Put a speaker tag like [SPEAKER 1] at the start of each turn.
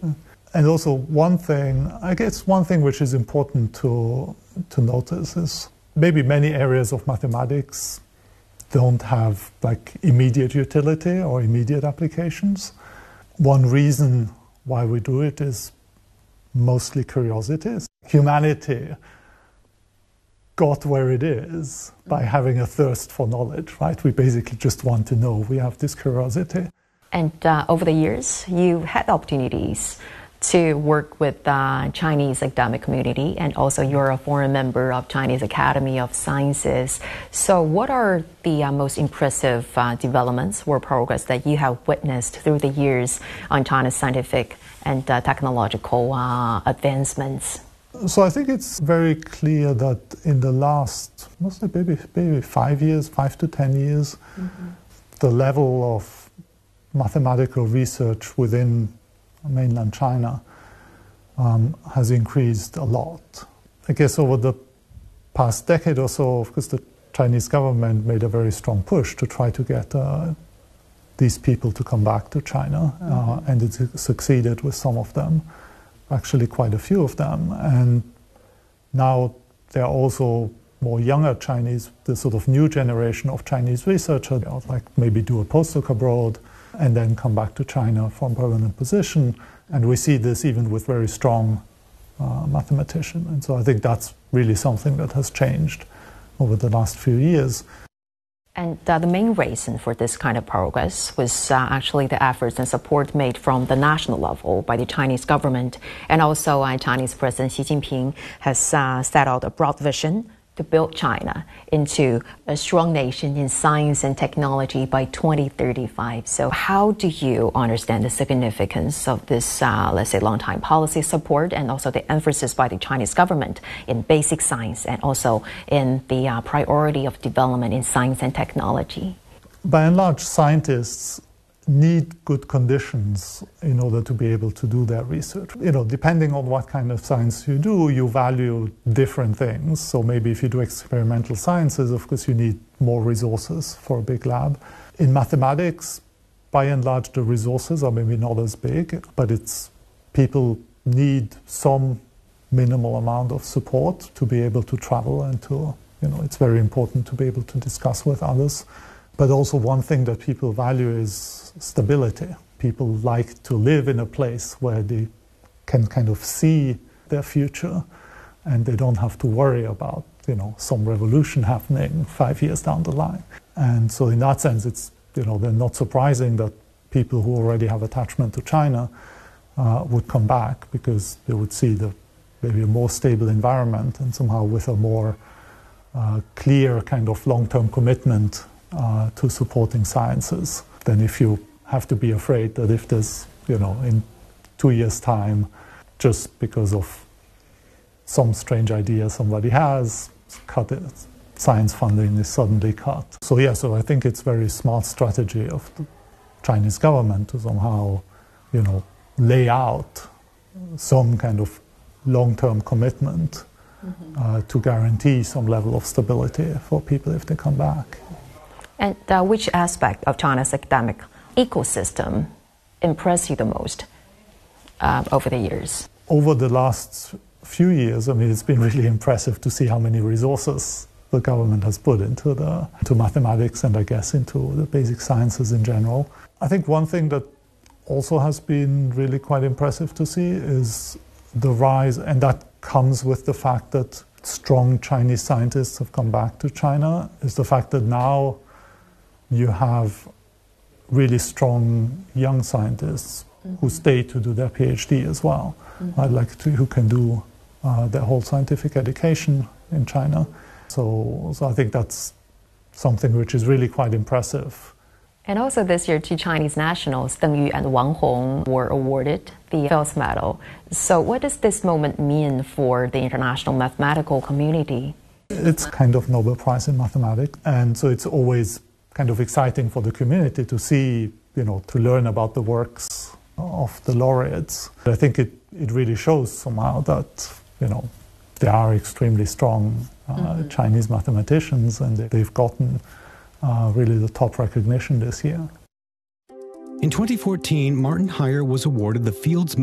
[SPEAKER 1] And also one thing which is important to notice is maybe many areas of mathematics don't have like immediate utility or immediate applications. One reason why we do it is mostly curiosity. Humanity got where it is by having a thirst for knowledge, right? We basically just want to know. We have this curiosity.
[SPEAKER 2] And over the years, you had opportunities to work with the Chinese academic community, and also you're a foreign member of Chinese Academy of Sciences. So what are the most impressive developments or progress that you have witnessed through the years on China's scientific and technological advancements?
[SPEAKER 1] So I think it's very clear that in the last, mostly maybe 5 to 10 years, the level of mathematical research within mainland China has increased a lot. I guess over the past decade or so, of course, the Chinese government made a very strong push to try to get these people to come back to China, and it succeeded with some of them, actually quite a few of them. And now there are also more younger Chinese, the sort of new generation of Chinese researchers, like maybe do a postdoc abroad and then come back to China for a permanent position. And we see this even with very strong mathematicians. And so I think that's really something that has changed over the last few years.
[SPEAKER 2] And the main reason for this kind of progress was actually the efforts and support made from the national level by the Chinese government. And also Chinese President Xi Jinping has set out a broad vision to build China into a strong nation in science and technology by 2035. So how do you understand the significance of this, let's say, long-time policy support and also the emphasis by the Chinese government in basic science and also in the priority of development in science and technology?
[SPEAKER 1] By and large, scientists need good conditions in order to be able to do their research. Depending on what kind of science you do, you value different things. So maybe if you do experimental sciences, of course, you need more resources for a big lab. In mathematics, by and large, the resources are maybe not as big, but people need some minimal amount of support to be able to travel and it's very important to be able to discuss with others. But also one thing that people value is stability. People like to live in a place where they can kind of see their future and they don't have to worry about, some revolution happening 5 years down the line. And so in that sense, it's, they're not surprising that people who already have attachment to China would come back because they would see maybe a more stable environment and somehow with a more clear kind of long-term commitment to supporting sciences, than if you have to be afraid that if there's, in 2 years' time, just because of some strange idea somebody has, science funding is suddenly cut. So I think it's very smart strategy of the Chinese government to somehow, lay out some kind of long-term commitment to guarantee some level of stability for people if they come back.
[SPEAKER 2] And which aspect of China's academic ecosystem impressed you the most over the years?
[SPEAKER 1] Over the last few years, it's been really impressive to see how many resources the government has put into mathematics and I guess into the basic sciences in general. I think one thing that also has been really quite impressive to see is the rise, and that comes with the fact that strong Chinese scientists have come back to China, is the fact that now you have really strong young scientists who stay to do their PhD as well, who can do their whole scientific education in China. So I think that's something which is really quite impressive.
[SPEAKER 2] And also this year, two Chinese nationals, Deng Yu and Wang Hong, were awarded the Fields Medal. So what does this moment mean for the international mathematical community?
[SPEAKER 1] It's kind of Nobel Prize in mathematics, and so it's always kind of exciting for the community to see, to learn about the works of the laureates. I think it really shows somehow that, there are extremely strong Chinese mathematicians and they've gotten really the top recognition this year.
[SPEAKER 3] In 2014, Martin Heyer was awarded the Fields